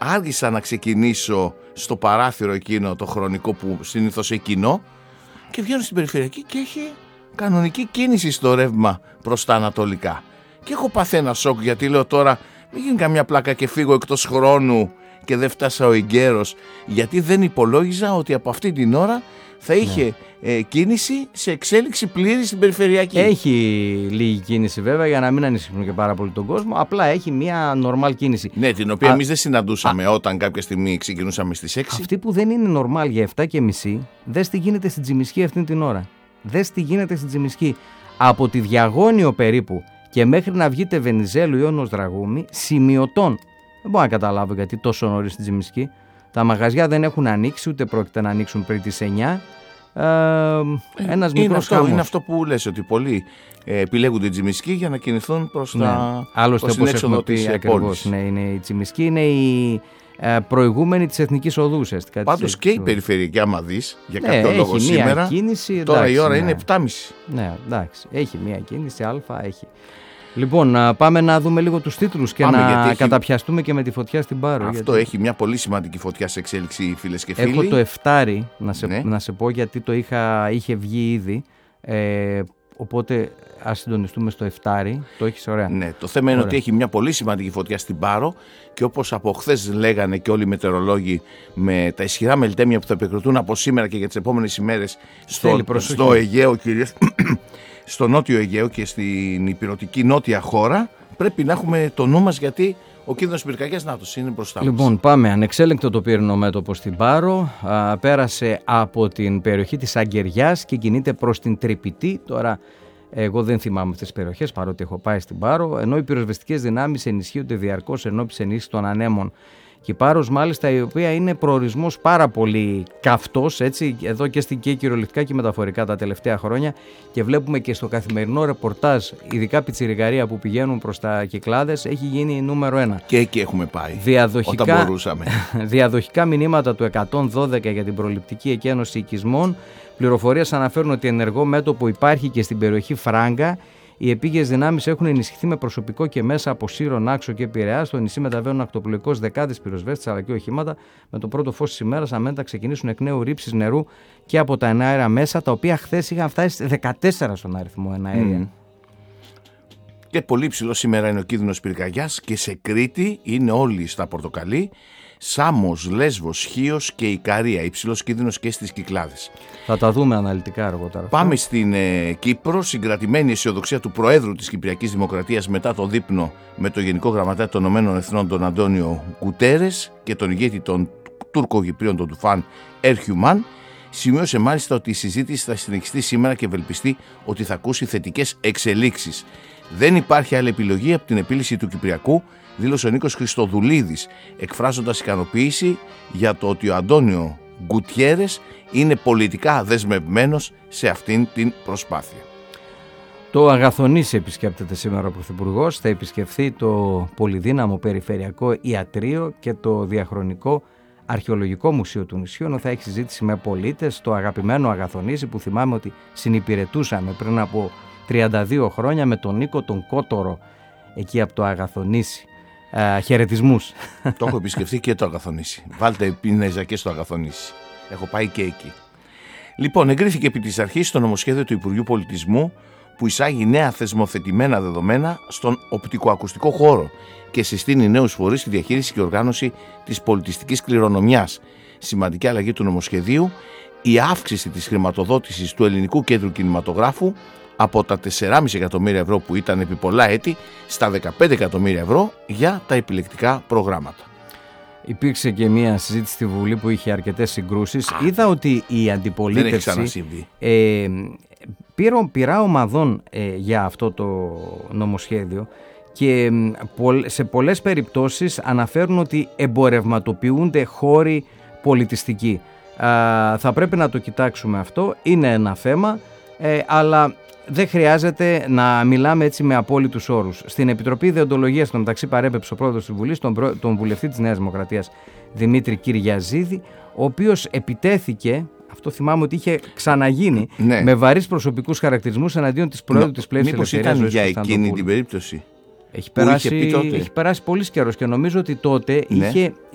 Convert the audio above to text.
άργησα να ξεκινήσω στο παράθυρο εκείνο το χρονικό που συνήθως εκείνο, και βγαίνω στην περιφερειακή και έχει κανονική κίνηση στο ρεύμα προς τα ανατολικά. Και έχω πάθει ένα σοκ, γιατί λέω τώρα μην γίνει καμιά πλάκα και φύγω εκτός χρόνου και δεν φτάσα ο εγκαίρος, γιατί δεν υπολόγιζα ότι από αυτή την ώρα θα είχε κίνηση σε εξέλιξη πλήρη στην περιφερειακή. Έχει λίγη κίνηση βέβαια, για να μην ανησυχούν και πάρα πολύ τον κόσμο. Απλά έχει μια normal κίνηση. Ναι, την οποία εμείς δεν συναντούσαμε όταν κάποια στιγμή ξεκινούσαμε στις 6. Αυτή που δεν είναι normal για 7.30, δες τι γίνεται στην Τσιμισκή αυτήν την ώρα. Δες τι γίνεται στην Τσιμισκή. Από τη Διαγώνιο περίπου και μέχρι να βγείτε Βενιζέλου ή Όνος Δραγούμη, σημειωτών. Δεν μπορώ να καταλάβω γιατί τόσο νωρίς στην Τσιμισκή. Τα μαγαζιά δεν έχουν ανοίξει, ούτε πρόκειται να ανοίξουν πριν τις 9. Ένας μικρός χαμός. Είναι αυτό που λες, ότι πολλοί επιλέγουν την Τσιμισκή για να κινηθούν προς την έξοδο της πόλης. Ναι, είναι η Τσιμισκή, είναι η προηγούμενη της Εθνικής Οδού ουσιαστικά. Πάντως και η περιφερειακή, άμα δεις, για κάποιο λόγο έχει σήμερα, μία κίνηση, τώρα εντάξει, η ώρα είναι 7.30. Ναι, εντάξει, έχει μία κίνηση, έχει. Λοιπόν, πάμε να δούμε λίγο τους τίτλους και να καταπιαστούμε και με τη φωτιά στην Πάρο. Αυτό έχει μια πολύ σημαντική φωτιά σε εξέλιξη, φίλες και φίλοι. Έχω το 7 να σε πω, γιατί το είχε βγει ήδη, οπότε ας συντονιστούμε στο 7. Το έχεις ωραία. Ναι, το θέμα είναι ότι έχει μια πολύ σημαντική φωτιά στην Πάρο, και όπως από χθες λέγανε και όλοι οι μετεωρολόγοι, με τα ισχυρά μελτέμια που θα επικρατούν από σήμερα και για τις επόμενες ημέρες στο Αιγαίο, κυρίως στο νότιο Αιγαίο και στην υπηρετική νότια χώρα, πρέπει να έχουμε το νου μας, γιατί ο κίνδυνος πυρκαγιάς είναι μπροστά μας. Λοιπόν, πάμε. Ανεξέλεγκτο το πύρινο μέτωπο στην Πάρο. Πέρασε από την περιοχή της Αγκαιριάς και κινείται προς την Τρυπητή. Τώρα, εγώ δεν θυμάμαι αυτές τις περιοχές, παρότι έχω πάει στην Πάρο. Ενώ οι πυροσβεστικές δυνάμεις ενισχύονται διαρκώς ενώπιση ενίσχυσης των ανέμων. Και η Πάρος, μάλιστα, η οποία είναι προορισμός πάρα πολύ καυτός, έτσι, εδώ και κυριολεκτικά και μεταφορικά τα τελευταία χρόνια, και βλέπουμε και στο καθημερινό ρεπορτάζ, ειδικά πιτσιρικαρία που πηγαίνουν προς τα Κυκλάδες, έχει γίνει νούμερο 1. Και εκεί έχουμε πάει, όταν μπορούσαμε. Διαδοχικά μηνύματα του 112 για την προληπτική εκένωση οικισμών. Πληροφορίες αναφέρουν ότι ενεργό μέτωπο υπάρχει και στην περιοχή Φράγκα. Οι επίγειες δυνάμεις έχουν ενισχυθεί με προσωπικό και μέσα από Σύρο, Νάξο και Πειραιά. Στο νησί μεταβαίνουν ακτοπλοϊκώς δεκάδες πυροσβέστες αλλά και οχήματα. Με το πρώτο φως της ημέρας αναμένεται να ξεκινήσουν εκ νέου ρήψεις νερού και από τα εναέρια μέσα, τα οποία χθες είχαν φτάσει 14 στον αριθμό εναέρια. Και πολύ ψηλό σήμερα είναι ο κίνδυνος πυρκαγιάς, και σε Κρήτη είναι όλοι στα πορτοκαλί. Σάμος, Λέσβος, Χίος και Ικαρία. Υψηλός κίνδυνος και στις Κυκλάδες. Θα τα δούμε αναλυτικά αργότερα. Πάμε στην Κύπρο. Συγκρατημένη αισιοδοξία του Προέδρου της Κυπριακής Δημοκρατίας μετά το δείπνο με τον Γενικό Γραμματέα των ΗΠΑ τον Αντώνιο Γκουτέρες και τον ηγέτη των Τούρκο-Κυπρίων τον Τουφάν Ερχιουμάν. Σημείωσε μάλιστα ότι η συζήτηση θα συνεχιστεί σήμερα και ευελπιστεί ότι θα ακούσει θετικές εξελίξεις. Δεν υπάρχει άλλη επιλογή από την επίλυση του Κυπριακού, δήλωσε ο Νίκος Χριστοδουλίδης, εκφράζοντας ικανοποίηση για το ότι ο Αντώνιο Γκουτιέρες είναι πολιτικά δεσμευμένος σε αυτήν την προσπάθεια. Το Αγαθονήσι επισκέπτεται σήμερα ο Πρωθυπουργός. Θα επισκεφθεί το πολυδύναμο περιφερειακό ιατρείο και το διαχρονικό αρχαιολογικό μουσείο του νησιού, ενώ θα έχει συζήτηση με πολίτες στο αγαπημένο Αγαθονήσι, που θυμάμαι ότι συνυπηρετούσαμε πριν από 32 χρόνια με τον Νίκο τον Κότορο εκεί από το Αγαθονήσι. Χαιρετισμούς. Το έχω επισκεφθεί και το Αγαθονήσι. Βάλτε πινέζα και στο Αγαθονήσι. Έχω πάει και εκεί. Λοιπόν, εγκρίθηκε επί της αρχής το νομοσχέδιο του Υπουργείου Πολιτισμού, που εισάγει νέα θεσμοθετημένα δεδομένα στον οπτικοακουστικό χώρο και συστήνει νέους φορείς στη διαχείριση και οργάνωση της πολιτιστικής κληρονομιάς. Σημαντική αλλαγή του νομοσχεδίου, η αύξηση της χρηματοδότησης του Ελληνικού Κέντρου Κινηματογράφου από τα 4,5 εκατομμύρια ευρώ που ήταν επί πολλά έτη στα 15 εκατομμύρια ευρώ για τα επιλεκτικά προγράμματα. Υπήρξε και μια συζήτηση στη Βουλή που είχε αρκετές συγκρούσεις. Είδα ότι η αντιπολίτευση πειρά ομαδών για αυτό το νομοσχέδιο, και σε πολλές περιπτώσεις αναφέρουν ότι εμπορευματοποιούνται χώροι πολιτιστικοί. Θα πρέπει να το κοιτάξουμε αυτό, είναι ένα θέμα, αλλά δεν χρειάζεται να μιλάμε έτσι με απόλυτους όρους. Στην Επιτροπή Ιδεοντολογίας, στο μεταξύ, παρέπεψε ο πρόεδρος της Βουλής, τον βουλευτή της Νέας Δημοκρατίας Δημήτρη Κυριαζίδη, ο οποίος επιτέθηκε, αυτό θυμάμαι ότι είχε ξαναγίνει, με βαρύς προσωπικούς χαρακτηρισμούς εναντίον της Προέδρου της Πλεύσης Ελευθερίας. Μήπως ήταν για εκείνη την περίπτωση? Έχει περάσει πολύς καιρός, και νομίζω ότι τότε